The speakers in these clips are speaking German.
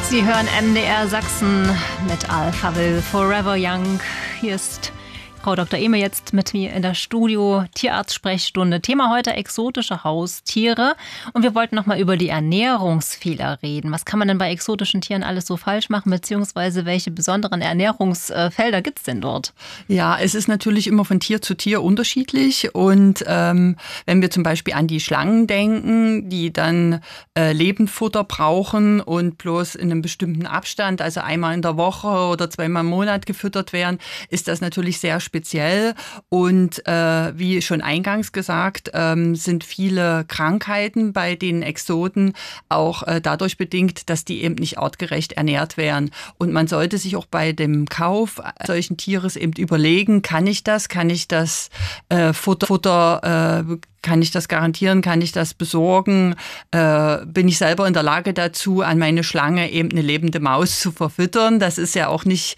Sie hören MDR Sachsen mit Alpha Will Forever Young. Hier ist Frau Dr. Ehme jetzt mit mir in der Studio, Tierarzt-Sprechstunde. Thema heute exotische Haustiere. Und wir wollten nochmal über die Ernährungsfehler reden. Was kann man denn bei exotischen Tieren alles so falsch machen, beziehungsweise welche besonderen Ernährungsfelder gibt es denn dort? Ja, es ist natürlich immer von Tier zu Tier unterschiedlich. Und wenn wir zum Beispiel an die Schlangen denken, die dann Lebendfutter brauchen und bloß in einem bestimmten Abstand, also einmal in der Woche oder zweimal im Monat gefüttert werden, ist das natürlich sehr speziell. Und wie schon eingangs gesagt, sind viele Krankheiten bei den Exoten auch dadurch bedingt, dass die eben nicht artgerecht ernährt werden. Und man sollte sich auch bei dem Kauf solchen Tieres eben überlegen, kann ich das Futter kann ich das garantieren? Kann ich das besorgen? Bin ich selber in der Lage dazu, an meine Schlange eben eine lebende Maus zu verfüttern? Das ist ja auch nicht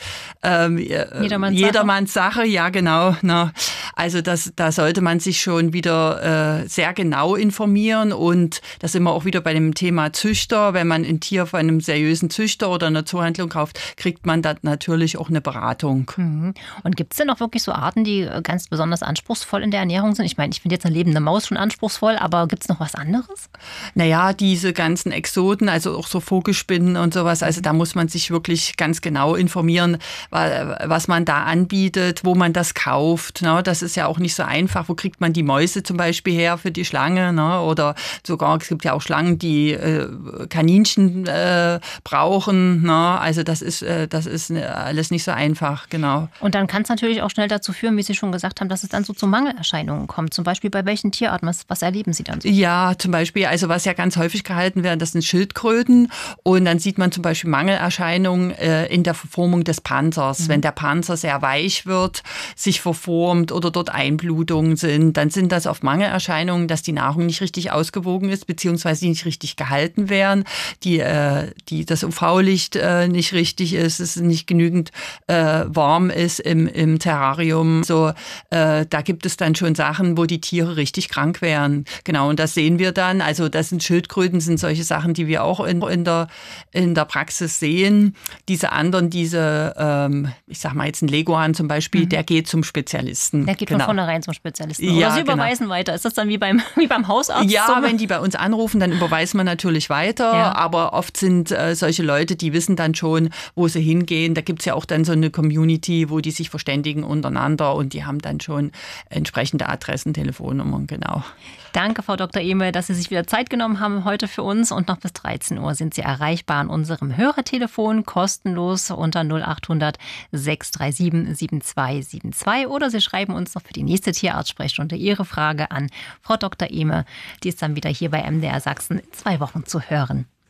jedermanns Sache. Ja, genau. Na. Also da sollte man sich schon wieder sehr genau informieren. Und da sind wir auch wieder bei dem Thema Züchter. Wenn man ein Tier von einem seriösen Züchter oder einer Zoohandlung kauft, kriegt man da natürlich auch eine Beratung. Mhm. Und gibt es denn auch wirklich so Arten, die ganz besonders anspruchsvoll in der Ernährung sind? Ich meine, ich finde jetzt eine lebende Maus schon anspruchsvoll, aber gibt es noch was anderes? Naja, diese ganzen Exoten, also auch so Vogelspinnen und sowas, also da muss man sich wirklich ganz genau informieren, was man da anbietet, wo man das kauft. Ne? Das ist ja auch nicht so einfach. Wo kriegt man die Mäuse zum Beispiel her für die Schlange? Ne? Oder sogar, es gibt ja auch Schlangen, die Kaninchen brauchen. Ne? Also das ist alles nicht so einfach, genau. Und dann kann es natürlich auch schnell dazu führen, wie Sie schon gesagt haben, dass es dann so zu Mangelerscheinungen kommt. Zum Beispiel bei welchen Tierarten? Was erleben Sie dann so? Ja, zum Beispiel, also was ja ganz häufig gehalten wird, das sind Schildkröten. Und dann sieht man zum Beispiel Mangelerscheinungen in der Verformung des Panzers. Wenn der Panzer sehr weich wird, sich verformt oder dort Einblutungen sind, dann sind das oft Mangelerscheinungen, dass die Nahrung nicht richtig ausgewogen ist, beziehungsweise nicht richtig gehalten werden, das UV-Licht nicht richtig ist, es nicht genügend warm ist im Terrarium. So, da gibt es dann schon Sachen, wo die Tiere richtig krank wären. Genau, und das sehen wir dann. Also das sind Schildkröten, sind solche Sachen, die wir auch in der Praxis sehen. Diese anderen, ich sag mal jetzt ein Leguan zum Beispiel, der geht zum Spezialisten. Der geht von vornherein zum Spezialisten. Oder ja, Sie überweisen weiter. Ist das dann wie beim Hausarzt? Ja, wenn die bei uns anrufen, dann überweist man natürlich weiter. Ja. Aber oft sind solche Leute, die wissen dann schon, wo sie hingehen. Da gibt es ja auch dann so eine Community, wo die sich verständigen untereinander und die haben dann schon entsprechende Adressen, Telefonnummern, genau. Danke, Frau Dr. Ehme, dass Sie sich wieder Zeit genommen haben heute für uns. Und noch bis 13 Uhr sind Sie erreichbar an unserem Hörertelefon, kostenlos unter 0800 637 7272. Oder Sie schreiben uns noch für die nächste Tierarzt-Sprechstunde Ihre Frage an Frau Dr. Ehme. Die ist dann wieder hier bei MDR Sachsen in 2 Wochen zu hören.